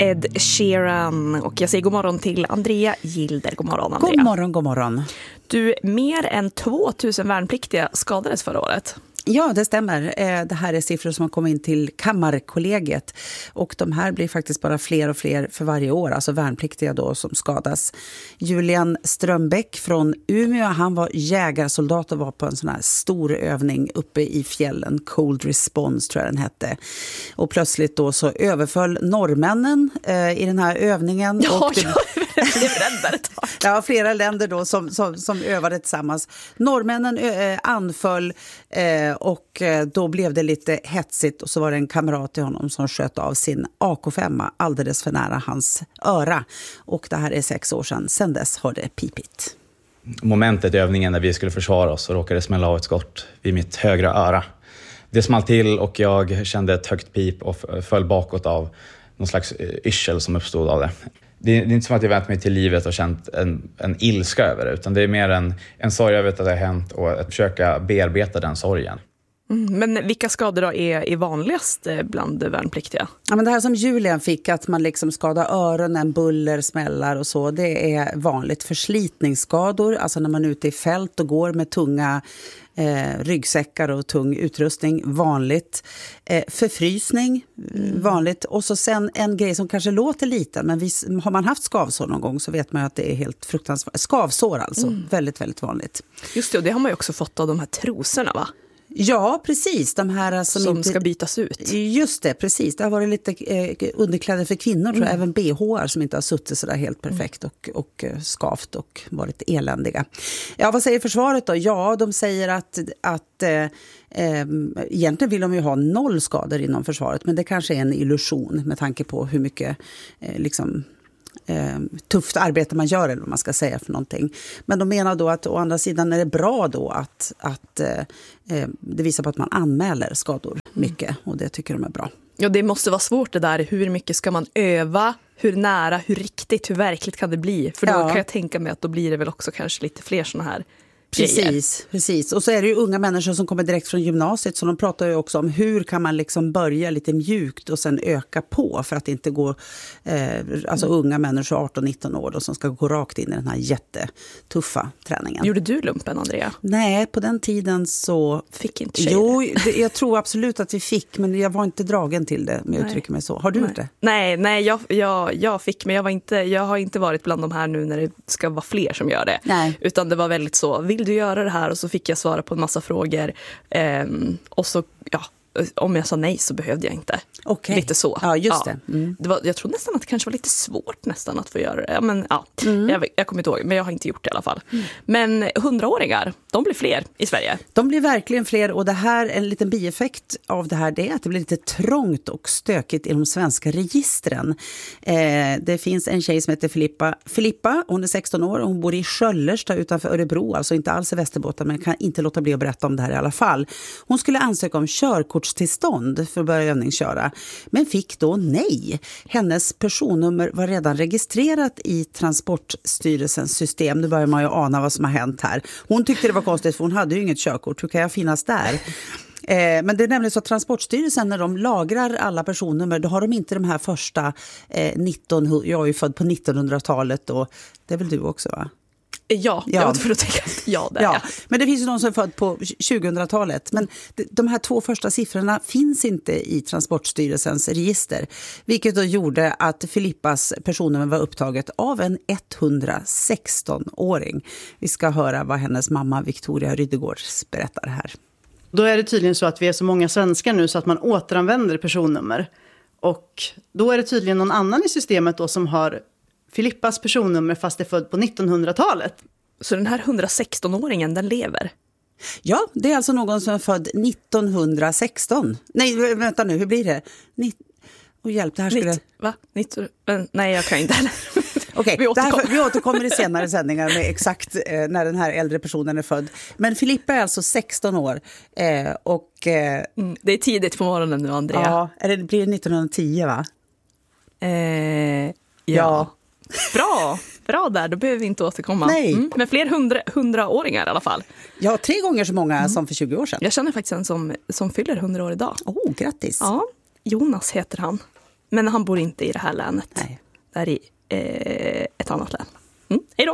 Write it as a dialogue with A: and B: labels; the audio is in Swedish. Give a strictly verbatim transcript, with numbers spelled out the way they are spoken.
A: Ed Sheeran. Och jag säger god morgon till Andrea Gilder. God morgon, Andrea.
B: God morgon, god morgon.
A: Du, mer än tvåtusen värnpliktiga skadades förra året.
B: Ja, det stämmer. Det här är siffror som har kommit in till Kammarkollegiet. Och de här blir faktiskt bara fler och fler för varje år. Alltså värnpliktiga då som skadas. Julian Strömbäck från Umeå, han var jägarsoldat och var på en sån här stor övning uppe i fjällen. Cold Response tror jag den hette. Och plötsligt då så överföll norrmännen eh, i den här övningen.
A: Ja,
B: och det...
A: jag blev rädd ett tag.
B: Ja, flera länder då som, som, som övade tillsammans. Norrmännen eh, anföll eh, och eh, då blev det lite hetsigt och så var det en kamrat till honom som sköt av sin A K fem alldeles för nära hans öra. Och det här är sex år sedan. Sen dess har det pipit.
C: Momentet i övningen när vi skulle försvara oss så råkade smälla av ett skott vid mitt högra öra. Det small till och jag kände ett högt pip och föll bakåt av någon slags yrsel som uppstod av det. Det är inte som att jag vänt mig till livet och känt en, en ilska över det, utan det är mer en, en sorg över att det har hänt och att försöka bearbeta den sorgen.
A: Mm, men vilka skador då är, är vanligast bland värnpliktiga?
B: Ja, men det här som Julian fick, att man liksom skadar öronen, buller, smällar och så, det är vanligt. Förslitningsskador, alltså när man är ute i fält och går med tunga eh, ryggsäckar och tung utrustning, vanligt. Eh, förfrysning, mm. vanligt. Och så sen en grej som kanske låter liten, men vis, har man haft skavsår någon gång så vet man ju att det är helt fruktansvärt. Skavsår alltså, mm. väldigt, väldigt vanligt.
A: Just det, och det har man ju också fått av de här trosorna, va?
B: Ja, precis. De här som,
A: som
B: inte...
A: ska bytas ut.
B: Just det, precis. Det har varit lite eh, underkläder för kvinnor, mm. tror jag. Även B H-ar som inte har suttit så där helt perfekt och, och eh, skavt och varit eländiga. Ja, vad säger försvaret då? Ja, de säger att, att eh, eh, egentligen vill de ju ha noll skador inom försvaret. Men det kanske är en illusion med tanke på hur mycket eh, liksom... Eh, tufft arbete man gör, eller vad man ska säga för någonting. Men de menar då att å andra sidan är det bra då att, att eh, det visar på att man anmäler skador mycket, och det tycker de är bra.
A: Ja, det måste vara svårt det där. Hur mycket ska man öva? Hur nära, hur riktigt, hur verkligt kan det bli? För då ja. kan jag tänka mig att då blir det väl också kanske lite fler såna här
B: Precis, precis. Och så är det ju unga människor som kommer direkt från gymnasiet, så de pratar ju också om hur kan man liksom börja lite mjukt och sen öka på för att inte gå, eh, alltså mm. unga människor arton nitton år då, som ska gå rakt in i den här jättetuffa träningen.
A: Gjorde du lumpen, Andrea?
B: Nej, på den tiden så...
A: Fick inte tjejer?
B: Jo, det, jag tror absolut att vi fick, men jag var inte dragen till det, om jag uttrycker mig så. Har du
A: nej.
B: gjort det?
A: Nej, nej jag, jag, jag fick, men jag, var inte, jag har inte varit bland de här nu när det ska vara fler som gör det. Nej. Utan det var väldigt så, vill du göra det här? Och så fick jag svara på en massa frågor. Ehm, och så, ja, om jag sa nej så behövde jag inte.
B: Okay.
A: Lite så.
B: Ja, just
A: ja.
B: det. Mm.
A: det var, jag tror nästan att det kanske var lite svårt nästan att få göra det. Ja, men, ja,
B: mm.
A: jag, jag kommer inte ihåg, men jag har inte gjort det i alla fall. Mm. Men hundraåringar, de blir fler i Sverige.
B: De blir verkligen fler, och det här, en liten bieffekt av det här, det är att det blir lite trångt och stökigt i de svenska registren. Eh, det finns en tjej som heter Filippa. Filippa, hon är sexton år och hon bor i Sköllersta utanför Örebro, alltså inte alls i Västerbotten, men kan inte låta bli att berätta om det här i alla fall. Hon skulle ansöka om körkortstillstånd för att börja övningsköra, men fick då nej. Hennes personnummer var redan registrerat i Transportstyrelsens system. Nu börjar man ju ana vad som har hänt här. Hon tyckte det var konstigt, för hon hade ju inget körkort. Hur kan jag finnas där? Eh, men det är nämligen så att Transportstyrelsen, när de lagrar alla personnummer, då har de inte de här första eh, nitton... Jag är ju född på nittonhundratalet, och det är väl du också, va?
A: Ja,
B: ja.
A: jag var för att tänka ja, där,
B: ja.
A: ja.
B: Men det finns ju någon som är född på tjugohundratalet. Men de här två första siffrorna finns inte i Transportstyrelsens register. Vilket då gjorde att Filippas personnummer var upptaget av en etthundrasexton-åring. Vi ska höra vad hennes mamma Victoria Rydegårds berättar här.
D: Då är det tydligen så att vi är så många svenskar nu så att man återanvänder personnummer. Och då är det tydligen någon annan i systemet då som har Filippas personnummer fast är född på nittonhundratalet.
A: Så den här hundrasexton-åringen, den lever?
B: Ja, det är alltså någon som är född nittonhundrasexton. Nej, vänta nu, hur blir det? Ni... Och hjälp, det här skulle...
A: Nitt... Va? Nitt... Nej, jag kan inte heller.
B: Okej, vi, återkom... vi återkommer i senare sändningar med exakt eh, när den här äldre personen är född. Men Filippa är alltså sexton år. Eh, och, eh...
A: mm, det är tidigt på morgonen nu, Andrea.
B: Ja, det blir nittonhundratio, va?
A: Eh, ja.
B: ja.
A: Bra, bra där. Då behöver vi inte återkomma.
B: Nej.
A: Mm, men fler hundra, hundraåringar i alla fall.
B: Ja, tre gånger så många mm. som för tjugo år sedan.
A: Jag känner faktiskt en som, som fyller hundra år idag.
B: Åh, oh, grattis.
A: Ja, Jonas heter han. Men han bor inte i det här länet.
B: Nej.
A: Det är i eh, ett annat län. Mm. Hej då!